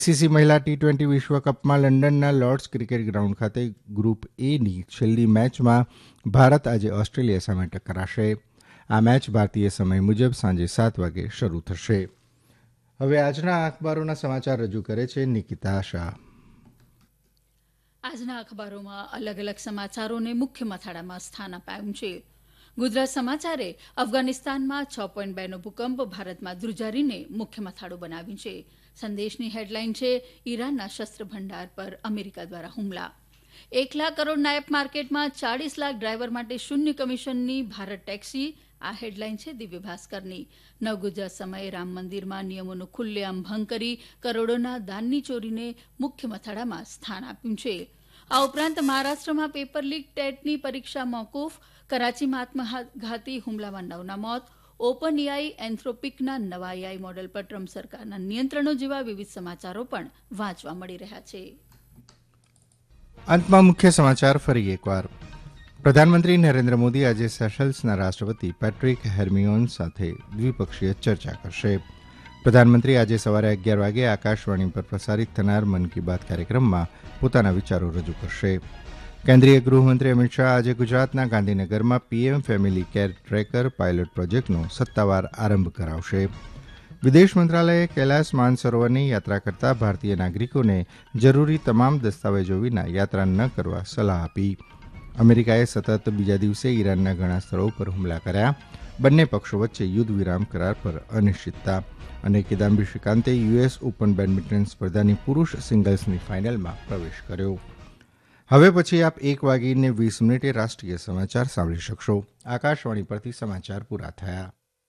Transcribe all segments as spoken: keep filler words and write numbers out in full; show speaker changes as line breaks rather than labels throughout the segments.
ICC મહિલા T twenty વિશ્વકપમાં લંડનના lords cricket ground ખાતે ગ્રુપ એની છેલ્લી મેચમાં ભારત આજે ઓસ્ટ્રેલિયા સામે ટકરાશે. આ મેચ ભારતીય સમય મુજબ સાંજે સાત વાગે શરૂ થશે. હવે આજના અખબારોના સમાચાર રજૂ કરે છે નિકિતા શાહ.
આજના અખબારોમાં અલગ અલગ સમાચારોને મુખ્ય મથાળામાં સ્થાન અપાયું છે. ગુજરાત સમાચારે અફઘાનિસ્તાનમાં છ પોઈન્ટ બેનો ભૂકંપ ભારતમાં ધ્રુજારીને મુખ્ય મથાળું બનાવ્યું છે. સંદેશની હેડલાઇન છે ઈરાનના શસ્ત્ર ભંડાર પર અમેરિકા દ્વારા હુમલા. એક લાખ કરોડ નાયબ માર્કેટમાં ચાળીસ લાખ ડ્રાઈવર માટે શૂન્ય કમિશનની ભારત ટેક્સી. આ હેડલાઇન છે દિવ્ય ભાસ્કરની. નવગુજરાત સમયે રામ મંદિરમાં નિયમોનો ખુલ્લેઆમ ભંગ કરી કરોડોના દાનની ચોરીને મુખ્ય મથાળામાં સ્થાન આપ્યું છે. આ ઉપરાંત મહારાષ્ટ્રમાં પેપર લીક ટેટની પરીક્ષા મોકૂફ. કરાચીમાં આત્મઘાતી હુમલામાં નવના મોત. ઓપન એઆઈ એન્થ્રોપિકના નવા એઆઈ મોડેલ પર ટ્રમ્પ સરકારના નિયંત્રણો જેવા વિવિધ સમાચારો પણ વાંચવા મળી રહ્યા છે.
અંતમાં મુખ્ય સમાચાર ફરી એકવાર. પ્રધાનમંત્રી નરેન્દ્ર મોદી આજે સેશલ્સના રાષ્ટ્રપતિ પેટ્રિક હેર્મિયોન સાથે દ્વિપક્ષીય ચર્ચા કરશે. પ્રધાનમંત્રી આજે સવારે અગિયાર વાગે આકાશવાણી પર પ્રસારિત થનાર મન કી બાત કાર્યક્રમમાં પોતાના વિચારો રજૂ કરશે. કેન્દ્રીય ગૃહમંત્રી અમિત શાહ આજે ગુજરાતના ગાંધીનગરમાં PM family care tracker pilot પ્રોજેક્ટનો સત્તાવાર આરંભ કરાવશે. વિદેશ મંત્રાલયે કૈલાસ માનસરોવરની યાત્રા કરતા ભારતીય નાગરિકોને જરૂરી તમામ દસ્તાવેજો વિના યાત્રા ન કરવા સલાહ આપી. અમેરિકાએ સતત બીજા દિવસે ઈરાનના ઘણા સ્થળો પર હુમલા કર્યા. બંને પક્ષો વચ્ચે યુદ્ધ વિરામ કરાર પર અનિશ્ચિતતા. અને કિદામ્બી શ્રીકાંતે યુએસ ઓપન બેડમિન્ટન સ્પર્ધાની પુરૂષ સિંગલ્સની ફાઇનલમાં પ્રવેશ કર્યો. હવે પછી આપ એક વાગીને વીસ મિનિટે રાષ્ટ્રીય સમાચાર સાંભળી શકશો. આકાશવાણી પરથી સમાચાર પૂરા થયા.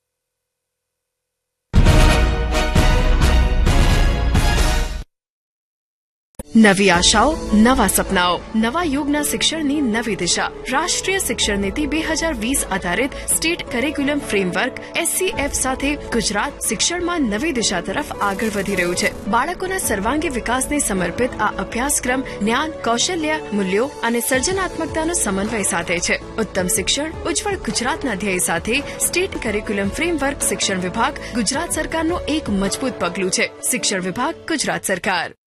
નવી આશાઓ, નવા સપનાઓ, નવા યુગના શિક્ષણની નવી દિશા. રાષ્ટ્રીય શિક્ષણ નીતિ બે હજાર વીસ આધારિત સ્ટેટ કરિક્યુલમ ફ્રેમવર્ક એસસીએફ સાથે ગુજરાત શિક્ષણમાં નવી દિશા તરફ આગળ વધી રહ્યું છે. બાળકોના સર્વાંગી વિકાસને સમર્પિત આ અભ્યાસક્રમ જ્ઞાન, કૌશલ્ય, મૂલ્યો અને સર્જનાત્મકતાનો સમન્વય સાથે છે. ઉત્તમ શિક્ષણ, ઉજ્જવળ ગુજરાતના ધ્યેય સાથે સ્ટેટ કરિક્યુલમ ફ્રેમવર્ક શિક્ષણ વિભાગ ગુજરાત સરકારનું એક મજબૂત પગલું છે. શિક્ષણ વિભાગ ગુજરાત સરકાર.